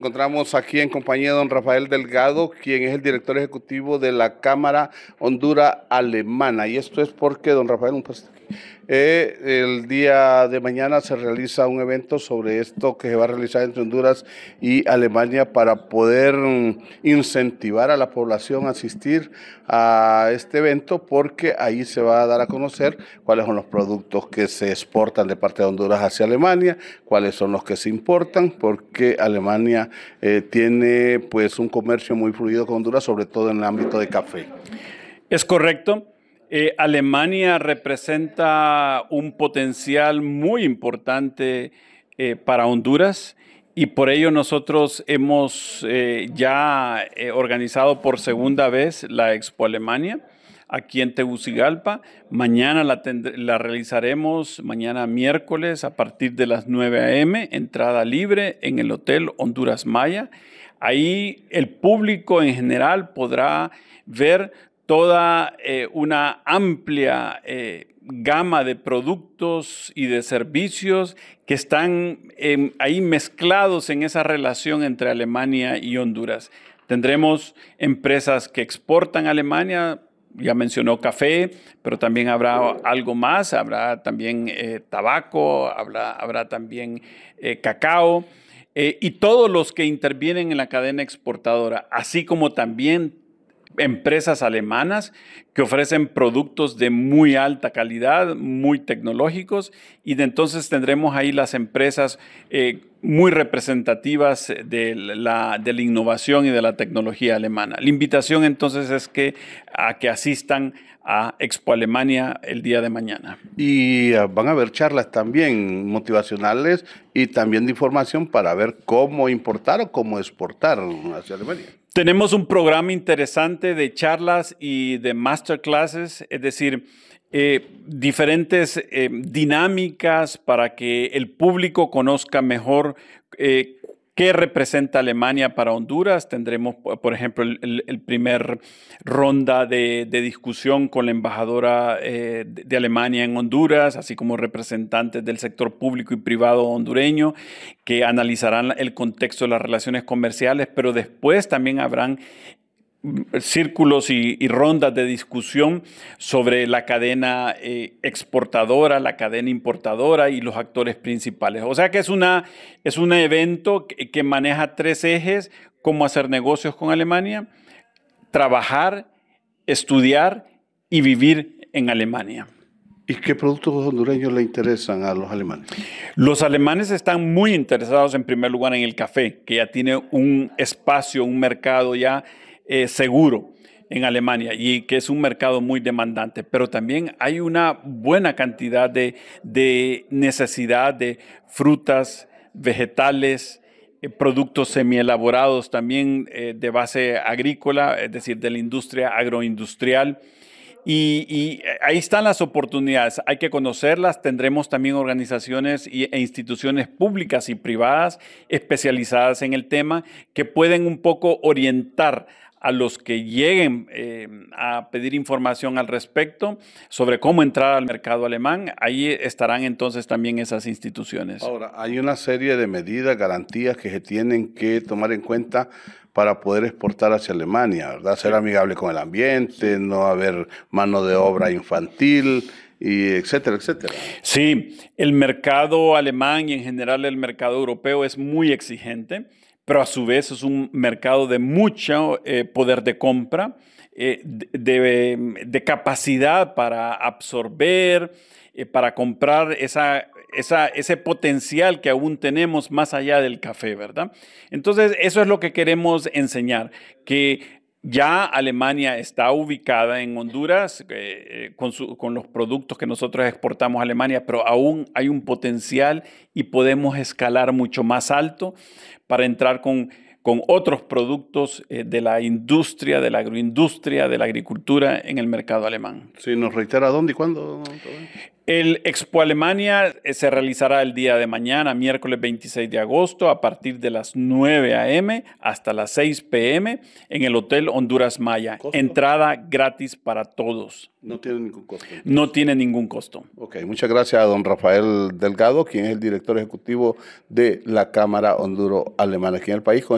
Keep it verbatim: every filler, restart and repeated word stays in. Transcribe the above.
Encontramos aquí en compañía de don Rafael Delgado, quien es el director ejecutivo de la Cámara Hondura Alemana. Y esto es porque, don Rafael, un pues, eh, el día de mañana se realiza un evento sobre esto que se va a realizar entre Honduras y Alemania para poder um, incentivar a la población a asistir a este evento, porque ahí se va a dar a conocer cuáles son los productos que se exportan de parte de Honduras hacia Alemania, cuáles son los que se importan, porque Alemania eh, tiene pues un comercio muy fluido con Honduras, sobre todo en el ámbito de café. Es correcto. Eh, Alemania representa un potencial muy importante eh, para Honduras y por ello nosotros hemos eh, ya eh, organizado por segunda vez la Expo Alemania aquí en Tegucigalpa. Mañana la, la realizaremos, mañana miércoles a partir de las nueve a eme, entrada libre en el Hotel Honduras Maya. Ahí el público en general podrá ver toda eh, una amplia eh, gama de productos y de servicios que están eh, ahí mezclados en esa relación entre Alemania y Honduras. Tendremos empresas que exportan a Alemania, ya mencionó café, pero también habrá algo más, habrá también eh, tabaco, habrá, habrá también eh, cacao, eh, y todos los que intervienen en la cadena exportadora, así como también empresas alemanas que ofrecen productos de muy alta calidad, muy tecnológicos, y de entonces tendremos ahí las empresas eh, muy representativas de la, de la innovación y de la tecnología alemana. La invitación entonces es que, a que asistan a Expo Alemania el día de mañana. Y uh, van a haber charlas también motivacionales y también de información para ver cómo importar o cómo exportar hacia Alemania. Tenemos un programa interesante de charlas y de masterclasses, es decir, eh, diferentes eh, dinámicas para que el público conozca mejor eh, qué representa Alemania para Honduras. Tendremos, por ejemplo, el, el primer ronda de, de discusión con la embajadora eh, de, de Alemania en Honduras, así como representantes del sector público y privado hondureño, que analizarán el contexto de las relaciones comerciales, pero después también habrán círculos y, y rondas de discusión sobre la cadena eh, exportadora, la cadena importadora y los actores principales. O sea que es, una, es un evento que, que maneja tres ejes: cómo hacer negocios con Alemania, trabajar, estudiar y vivir en Alemania. ¿Y qué productos hondureños le interesan a los alemanes? Los alemanes están muy interesados en primer lugar en el café, que ya tiene un espacio, un mercado ya Eh, seguro en Alemania y que es un mercado muy demandante, pero también hay una buena cantidad de, de necesidad de frutas, vegetales, eh, productos semielaborados también eh, de base agrícola, es decir, de la industria agroindustrial. Y, y ahí están las oportunidades, hay que conocerlas. Tendremos también organizaciones y, e instituciones públicas y privadas especializadas en el tema que pueden un poco orientar a los que lleguen eh, a pedir información al respecto sobre cómo entrar al mercado alemán. Ahí estarán entonces también esas instituciones. Ahora, hay una serie de medidas, garantías que se tienen que tomar en cuenta para poder exportar hacia Alemania, ¿verdad? Ser amigable con el ambiente, no haber mano de obra infantil, y etcétera, etcétera. Sí, el mercado alemán y en general el mercado europeo es muy exigente, pero a su vez es un mercado de mucho eh, poder de compra, eh, de, de capacidad para absorber, eh, para comprar esa, esa, ese potencial que aún tenemos más allá del café, ¿verdad? Entonces, eso es lo que queremos enseñar, que ya Alemania está ubicada en Honduras eh, con, su, con los productos que nosotros exportamos a Alemania, pero aún hay un potencial y podemos escalar mucho más alto para entrar con, con otros productos eh, de la industria, de la agroindustria, de la agricultura en el mercado alemán. Sí, ¿nos reitera dónde y cuándo? El Expo Alemania se realizará el día de mañana, miércoles veintiséis de agosto, a partir de las nueve a eme hasta las seis pe eme en el Hotel Honduras Maya. ¿Costo? Entrada gratis para todos. No tiene ningún costo. Entonces. No tiene ningún costo. Ok, muchas gracias a don Rafael Delgado, quien es el director ejecutivo de la Cámara Honduro Alemana aquí en el país.